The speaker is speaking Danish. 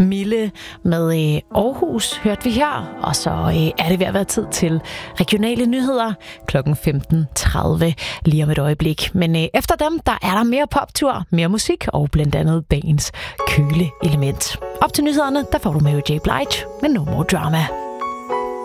Mille med Aarhus hørte vi her, og så er det ved at være tid til regionale nyheder kl. 15.30 lige om et øjeblik. Men efter dem, der er der mere poptur, mere musik og blandt andet dagens køleelement. Op til nyhederne, der får du med J. Blige med No More Drama.